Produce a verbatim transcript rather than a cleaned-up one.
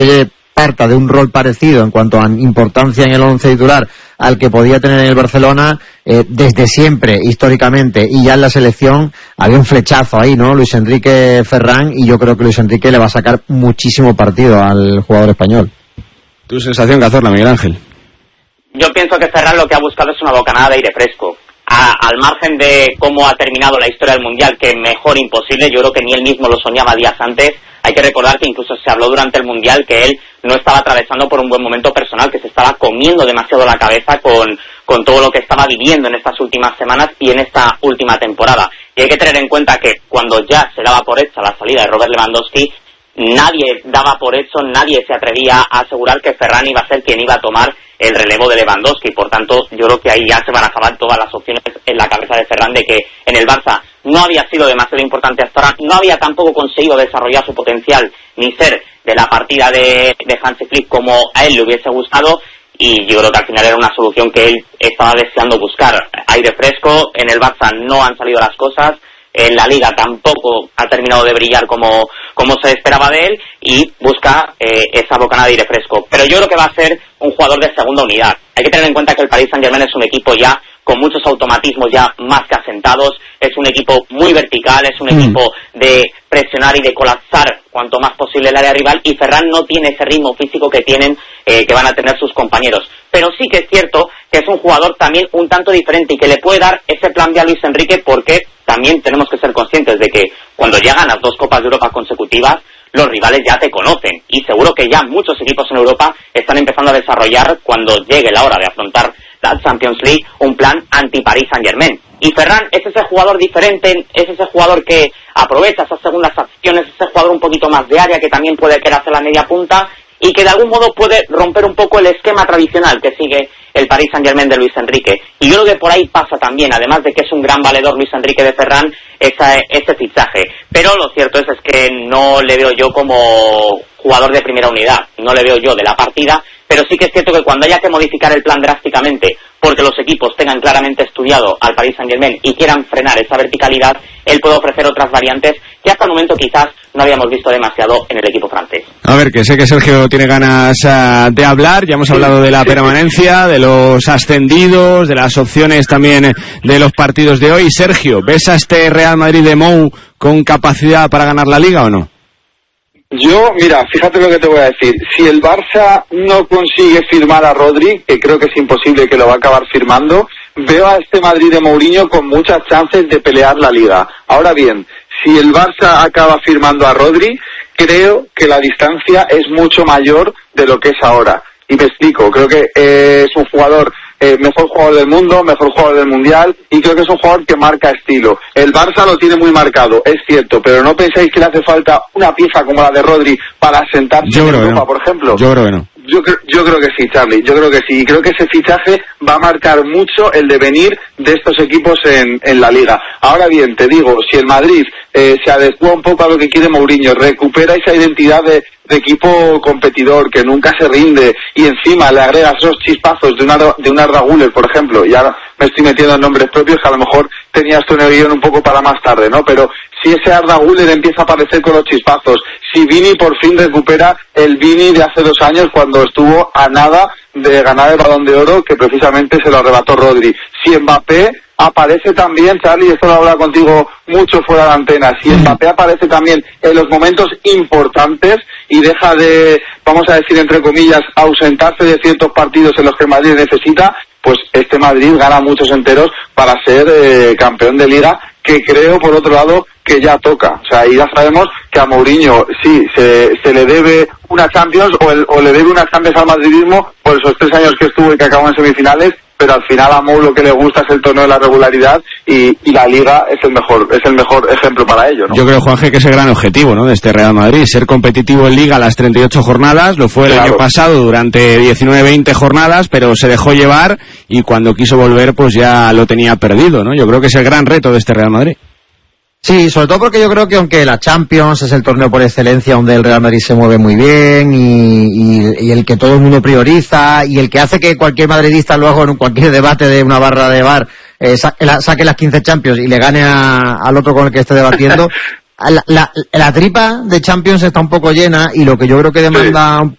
parta de un rol parecido en cuanto a importancia en el once titular al que podía tener en el Barcelona eh, desde siempre, históricamente, y ya en la selección había un flechazo ahí, ¿no? Luis Enrique Ferran, y yo creo que Luis Enrique le va a sacar muchísimo partido al jugador español. ¿Tu sensación, Cazorla, Miguel Ángel? Yo pienso que Ferran lo que ha buscado es una bocanada de aire fresco. A, al margen de cómo ha terminado la historia del Mundial, que mejor imposible, yo creo que ni él mismo lo soñaba días antes. Hay que recordar que incluso se habló durante el Mundial que él no estaba atravesando por un buen momento personal, que se estaba comiendo demasiado la cabeza con, con todo lo que estaba viviendo en estas últimas semanas y en esta última temporada. Y hay que tener en cuenta que cuando ya se daba por hecha la salida de Robert Lewandowski, nadie daba por hecho, nadie se atrevía a asegurar que Ferran iba a ser quien iba a tomar el relevo de Lewandowski. Por tanto, yo creo que ahí ya se van a acabar todas las opciones en la cabeza de Ferran de que en el Barça no había sido demasiado importante hasta ahora, no había tampoco conseguido desarrollar su potencial ni ser de la partida de, de Hansi Flick como a él le hubiese gustado, y yo creo que al final era una solución que él estaba deseando buscar. Aire fresco, en el Barça no han salido las cosas, en la Liga tampoco ha terminado de brillar como, como se esperaba de él, y busca eh, esa bocanada de aire fresco. Pero yo creo que va a ser un jugador de segunda unidad. Hay que tener en cuenta que el Paris Saint-Germain es un equipo ya con muchos automatismos ya más que asentados, es un equipo muy vertical, es un mm. equipo de presionar y de colapsar cuanto más posible el área rival, y Ferran no tiene ese ritmo físico que tienen, eh, que van a tener sus compañeros. Pero sí que es cierto que es un jugador también un tanto diferente y que le puede dar ese plan B a Luis Enrique, porque también tenemos que ser conscientes de que cuando ya ganas dos Copas de Europa consecutivas, los rivales ya te conocen, y seguro que ya muchos equipos en Europa están empezando a desarrollar, cuando llegue la hora de afrontar la Champions League, un plan anti-Paris Saint-Germain. Y Ferran es ese jugador diferente, es ese jugador que aprovecha esas segundas acciones, ese jugador un poquito más de área, que también puede querer hacer la media punta, y que de algún modo puede romper un poco el esquema tradicional que sigue el Paris Saint-Germain de Luis Enrique. Y yo creo que por ahí pasa también, además de que es un gran valedor Luis Enrique de Ferran, esa, ese fichaje. Pero lo cierto es, es que no le veo yo como jugador de primera unidad, no le veo yo de la partida, pero sí que es cierto que cuando haya que modificar el plan drásticamente, porque los equipos tengan claramente estudiado al Paris Saint-Germain y quieran frenar esa verticalidad, él puede ofrecer otras variantes que hasta el momento quizás no habíamos visto demasiado en el equipo francés. A ver, que sé que Sergio tiene ganas uh, de hablar, ya hemos sí, hablado de la permanencia, de los ascendidos, de las opciones también de los partidos de hoy. Sergio, ¿ves a este Real Madrid de Mou con capacidad para ganar la Liga o no? Yo, mira, fíjate lo que te voy a decir. Si el Barça no consigue firmar a Rodri, que creo que es imposible que lo va a acabar firmando, veo a este Madrid de Mourinho con muchas chances de pelear la Liga. Ahora bien, si el Barça acaba firmando a Rodri, creo que la distancia es mucho mayor de lo que es ahora. Y me explico, creo que eh, es un jugador, eh, mejor jugador del mundo, mejor jugador del Mundial, y creo que es un jugador que marca estilo. El Barça lo tiene muy marcado, es cierto, pero ¿no pensáis que le hace falta una pieza como la de Rodri para sentarse yo en Europa, no. por ejemplo? Yo creo que no. Yo, yo creo que sí, Charlie, yo creo que sí. Y creo que ese fichaje va a marcar mucho el devenir de estos equipos en, en la Liga. Ahora bien, te digo, si el Madrid eh, se adecua un poco a lo que quiere Mourinho, recupera esa identidad de, de equipo competidor, que nunca se rinde, y encima le agregas esos chispazos de una, de una Arda Güler, por ejemplo, y ahora me estoy metiendo en nombres propios que a lo mejor tenías tu guión un poco para más tarde, ¿no? Pero si ese Arda Güler empieza a aparecer con los chispazos, si Vini por fin recupera el Vini de hace dos años cuando estuvo a nada de ganar el Balón de Oro, que precisamente se lo arrebató Rodri, si Mbappé aparece también, Charlie, esto lo habla contigo mucho fuera de la antena, si Mbappé aparece también en los momentos importantes y deja de, vamos a decir entre comillas, ausentarse de ciertos partidos en los que Madrid necesita, pues este Madrid gana muchos enteros para ser eh, campeón de Liga, que creo, por otro lado, que ya toca. O sea, y ya sabemos que a Mourinho sí se, se le debe una Champions o, el, o le debe una Champions al madridismo por esos tres años que estuvo y que acabó en semifinales, pero al final a Mou lo que le gusta es el torneo de la regularidad, y, y la Liga es el mejor es el mejor ejemplo para ello, ¿no? Yo creo, Juanje, que es el gran objetivo, ¿no?, de este Real Madrid, ser competitivo en Liga las treinta y ocho jornadas, lo fue el claro. año pasado durante diecinueve veinte jornadas, pero se dejó llevar y cuando quiso volver pues ya lo tenía perdido, ¿no? Yo creo que es el gran reto de este Real Madrid. Sí, sobre todo porque yo creo que aunque la Champions es el torneo por excelencia donde el Real Madrid se mueve muy bien y, y, y el que todo el mundo prioriza y el que hace que cualquier madridista luego en cualquier debate de una barra de bar eh, saque, la, saque las quince Champions y le gane a, al otro con el que esté debatiendo, la, la, la tripa de Champions está un poco llena y lo que yo creo que demanda sí.